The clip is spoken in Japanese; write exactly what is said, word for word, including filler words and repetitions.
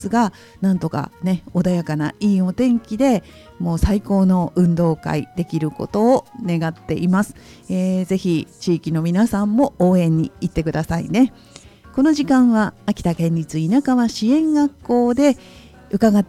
がなんとかね穏やかないいお天気でもう最高の運動会できることを願っています。えー、ぜひ地域の皆さんも応援に行ってくださいね。この時間は秋田県立稲川支援学校で伺って